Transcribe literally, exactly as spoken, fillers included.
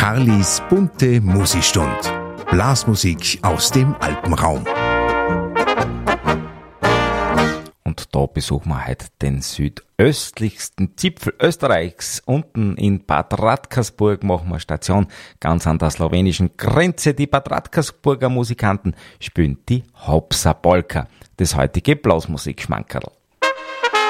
Karlis bunte Musikstund. Blasmusik aus dem Alpenraum. Und da besuchen wir heute den südöstlichsten Zipfel Österreichs. Unten in Bad Radkersburg machen wir Station, ganz an der slowenischen Grenze. Die Bad Radkersburger Musikanten spielen die Hopsa Polka, das heutige Blasmusik-Schmankerl.